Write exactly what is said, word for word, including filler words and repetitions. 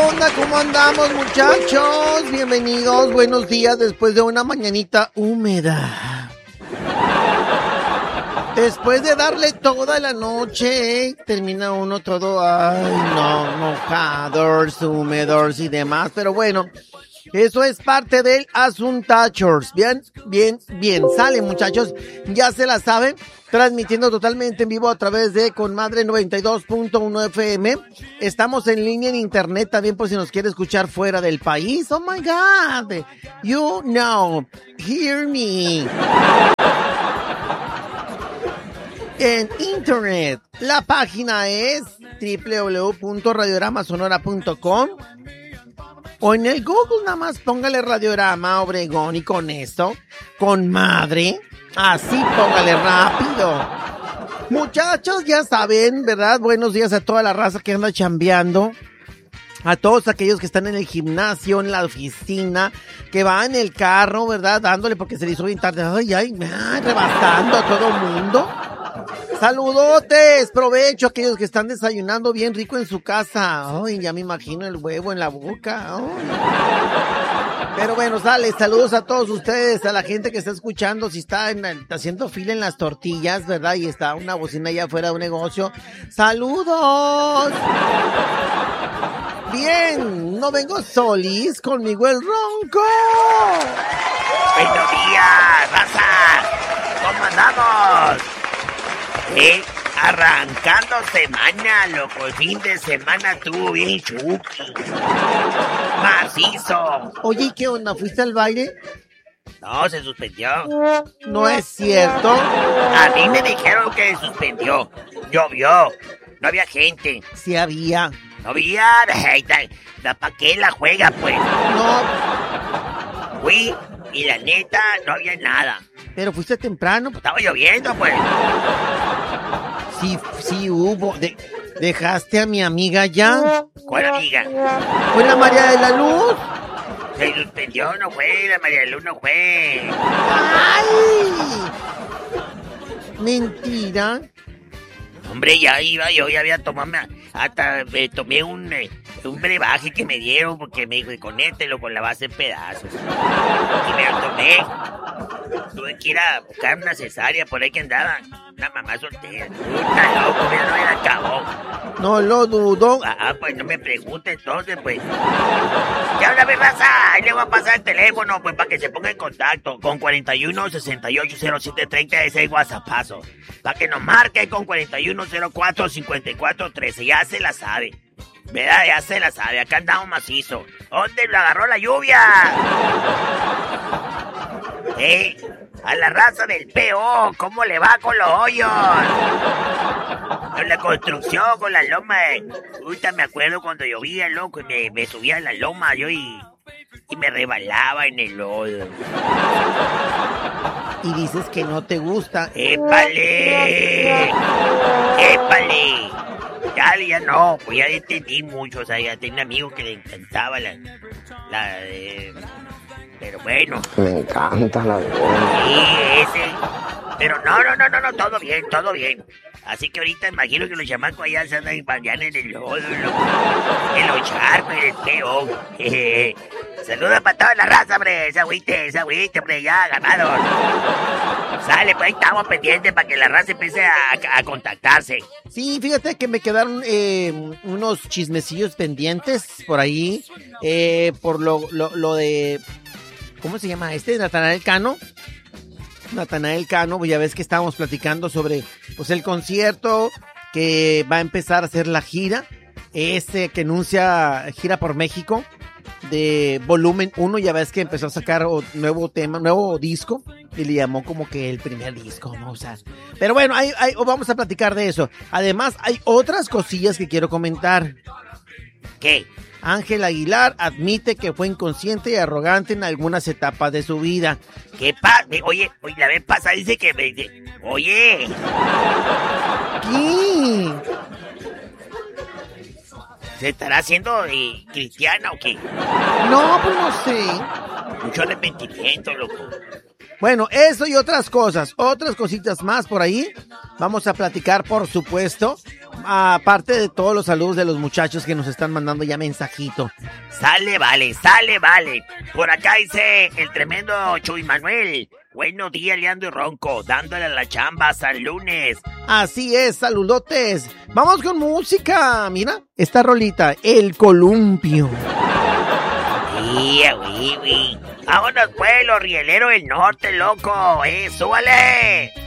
onda? ¿Cómo andamos, muchachos? Bienvenidos, buenos días después de una mañanita húmeda. Después de darle toda la noche, ¿eh? Termina uno todo, ay, no, mojados, húmedos y demás, pero bueno, eso es parte del Asuntachers. Bien, bien, bien, sale, muchachos, ya se la saben, transmitiendo totalmente en vivo a través de Conmadre noventa y dos punto uno F M. Estamos en línea en internet también por si nos quiere escuchar fuera del país. Oh my God, you know, hear me. En internet, la página es doble u doble u doble u punto radiorama sonora punto com o en el Google nada más póngale Radiorama Obregón y con eso, con madre, así póngale rápido. Muchachos, ya saben, ¿verdad? Buenos días a toda la raza que anda chambeando. A todos aquellos que están en el gimnasio, en la oficina, que va en el carro, ¿verdad? Dándole porque se le hizo bien tarde. Ay, ay, ay, rebasando a todo el mundo. Saludotes, provecho a aquellos que están desayunando bien rico en su casa. Ay, ya me imagino el huevo en la boca. Ay. Pero bueno, sale, saludos a todos ustedes, a la gente que está escuchando, si está en, haciendo fila en las tortillas, ¿verdad? Y está una bocina allá afuera de un negocio. ¡Saludos! Bien, no vengo solis, conmigo el ronco. ¡Buenos días, raza! ¿Cómo andamos? Eh, arrancando semana, loco, el fin de semana estuvo bien chuki, macizo. Oye, ¿qué onda? ¿Fuiste al baile? No, se suspendió. No es cierto. A mí me dijeron que se suspendió. Llovió, no había gente. Sí había. No había, ¿para qué la juega, pues? No. Fui y la neta no había nada. Pero fuiste temprano. Estaba lloviendo, pues. Sí, sí hubo. De, ¿Dejaste a mi amiga ya? ¿Cuál amiga? ¿Fue la María de la Luz? Se suspendió, no fue, la María de la Luz no fue. ¡Ay! Mentira. Hombre, ya iba, yo ya había tomado, hasta me tomé un, un brebaje que me dieron porque me dijo, conételo con la base en pedazos. Y me lo tomé. Tuve que ir a buscar una cesárea por ahí que andaba. Una mamá soltera. Puta loco, ya no era acabó. No lo dudo. Ah, pues no me pregunte entonces, pues. Ya una vez raza, ahí le voy a pasar el teléfono, pues, para que se ponga en contacto con cuarenta y uno, sesenta y ocho, cero siete, treinta, ese es WhatsAppazo. Para que nos marque con cuarenta y uno, cero cuatro, cincuenta y cuatro, trece, ya se la sabe. ¿Verdad? Ya se la sabe, acá andamos macizo. ¿Dónde lo agarró la lluvia? ¿Eh? A la raza del P O, ¿cómo le va con los hoyos? Con la construcción, con la loma. Ahorita me acuerdo cuando llovía, loco, y me, me subía a la loma yo y, y me rebalaba en el lodo. Y dices que no te gusta. ¡Épale! ¡Épale! Ya, ya no, pues ya entendí mucho, o sea, ya tenía amigos que le encantaba la... la eh, pero bueno. Me encanta la de... Sí, ese. Pero no, no, no, no, no, todo bien, todo bien. Así que ahorita imagino que los chamacos allá se andan bañando en el lodo, en los charcos, en el peo. Saludos para toda la raza, hombre. Esa agüite, esa agüite, hombre, ya, ganado. Sale, pues ahí estamos pendientes para que la raza empiece a, a contactarse. Sí, fíjate que me quedaron eh, unos chismecillos pendientes por ahí. Eh, por lo, lo, lo de... ¿Cómo se llama este? Natanael Cano. Natanael Cano, ya ves que estábamos platicando sobre pues el concierto que va a empezar a hacer la gira. Este que anuncia gira por México de volumen uno, ya ves que empezó a sacar nuevo tema, nuevo disco y le llamó como que el primer disco, ¿no? O sea, pero bueno, ahí, ahí vamos a platicar de eso. Además, hay otras cosillas que quiero comentar. ¿Qué? Ángel Aguilar admite que fue inconsciente y arrogante en algunas etapas de su vida. ¿Qué pasa? Oye, oye, la vez pasada dice que me... Oye. ¿Qué? ¿Se estará haciendo eh, cristiana o qué? No, pues no sé. Mucho arrepentimiento, loco. Bueno, eso y otras cosas, otras cositas más por ahí. Vamos a platicar, por supuesto. aparte de todos los saludos de los muchachos que nos están mandando ya mensajito. Sale, vale, sale, vale. Por acá dice el tremendo Chuy Manuel. Buenos días, Leandro y Ronco, dándole a la chamba hasta el lunes. Así es, saludotes. Vamos con música. Mira, esta rolita, El Columpio. Sí, güey, güey. Vámonos pues, los rieleros del norte, loco. Eh, súbale.